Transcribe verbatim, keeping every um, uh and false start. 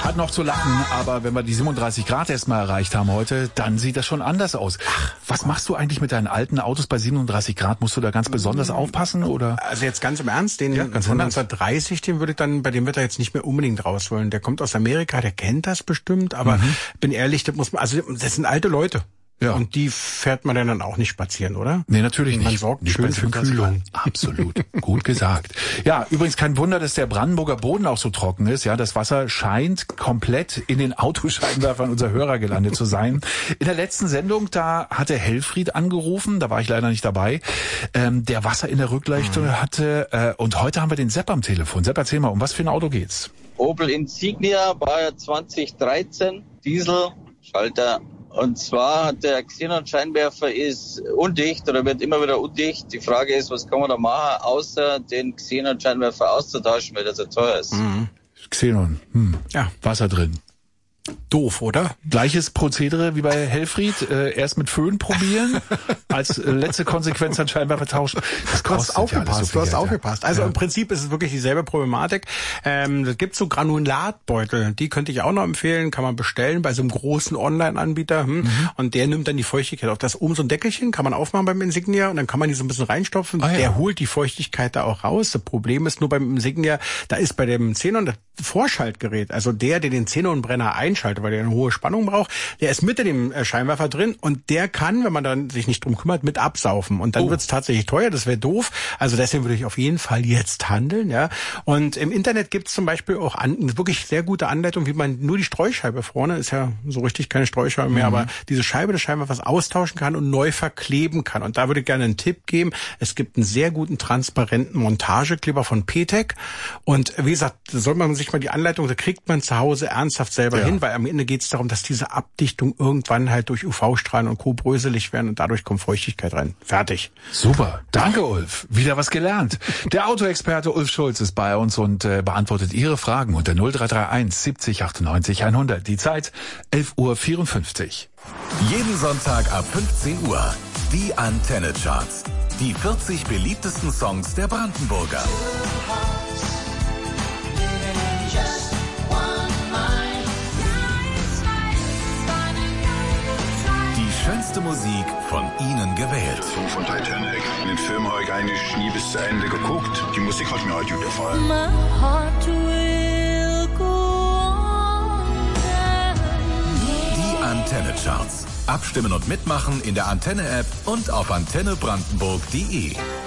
hat noch zu lachen, aber wenn wir die siebenunddreißig Grad erstmal erreicht haben heute, dann sieht das schon anders aus. Ach, was machst du eigentlich mit deinen alten Autos bei siebenunddreißig Grad? Musst du da ganz besonders aufpassen, oder? Also jetzt ganz im Ernst, den ja, ganz von neunzehnhundertdreißig, den würde ich dann bei dem Wetter jetzt nicht mehr unbedingt raus wollen. Der kommt aus Amerika, der kennt das bestimmt, aber mhm. bin ehrlich, das muss man, also das sind alte Leute. Ja. Und die fährt man dann auch nicht spazieren, oder? Nee, natürlich nicht. Man sorgt nicht schön für Kühlung. Absolut. Gut gesagt. Ja, übrigens kein Wunder, dass der Brandenburger Boden auch so trocken ist. Ja, das Wasser scheint komplett in den Autoscheinwerfern unserer Hörer gelandet zu sein. In der letzten Sendung, da hatte Helfried angerufen, da war ich leider nicht dabei, ähm, der Wasser in der Rückleuchte mhm. hatte. Äh, und heute haben wir den Sepp am Telefon. Sepp, erzähl mal, um was für ein Auto geht's? Opel Insignia, Baujahr zwanzig dreizehn, Diesel, Schalter. Und zwar hat der Xenon-Scheinwerfer ist undicht oder wird immer wieder undicht. Die Frage ist, was kann man da machen, außer den Xenon-Scheinwerfer auszutauschen, weil der so teuer ist. Mhm. Xenon, hm. ja, Wasser drin. Doof, oder? Gleiches Prozedere wie bei Helfried. Äh, erst mit Föhn probieren, als äh, letzte Konsequenz dann Scheinwerfer tauschen. Das du hast aufgepasst, ja so du hast Geld, aufgepasst. Also ja. Im Prinzip ist es wirklich dieselbe Problematik. Ähm, es gibt so Granulatbeutel, die könnte ich auch noch empfehlen, kann man bestellen bei so einem großen Online-Anbieter. Hm? Mhm. Und der nimmt dann die Feuchtigkeit auf. Das oben so ein Deckelchen kann man aufmachen beim Insignia und dann kann man die so ein bisschen reinstopfen. Ah, ja. Der holt die Feuchtigkeit da auch raus. Das Problem ist nur beim Insignia, da ist bei dem Xenon das Vorschaltgerät, also der, der den Xenonbrenner einschaltet, weil der eine hohe Spannung braucht, der ist mit in dem Scheinwerfer drin und der kann, wenn man dann sich nicht drum kümmert, mit absaufen. Und dann oh. wird's tatsächlich teuer, das wäre doof. Also deswegen würde ich auf jeden Fall jetzt handeln. Ja. Und im Internet gibt's zum Beispiel auch an, wirklich sehr gute Anleitungen, wie man nur die Streuscheibe vorne, ist ja so richtig keine Streuscheibe mehr, mhm. aber diese Scheibe des Scheinwerfers austauschen kann und neu verkleben kann. Und da würde ich gerne einen Tipp geben. Es gibt einen sehr guten transparenten Montagekleber von P-Tech. Und wie gesagt, da soll man sich mal die Anleitung, da kriegt man zu Hause ernsthaft selber ja. hin, weil am Ende geht es darum, dass diese Abdichtung irgendwann halt durch U V-Strahlen und Co. bröselig werden und dadurch kommt Feuchtigkeit rein. Fertig. Super. Danke, Ulf. Wieder was gelernt. Der Autoexperte Ulf Schulz ist bei uns und äh, beantwortet Ihre Fragen unter null drei drei eins siebzig achtundneunzig hundert. Die Zeit elf Uhr vierundfünfzig. Jeden Sonntag ab fünfzehn Uhr. Die Antenne Charts. Die vierzig beliebtesten Songs der Brandenburger. Schönste Musik von Ihnen gewählt. Der Song von Titanic. Den Film habe ich eigentlich nie bis zu Ende geguckt. Die Musik hat mir halt gut gefallen. Die Antenne Charts. Abstimmen und mitmachen in der Antenne App und auf antenne brandenburg punkt de.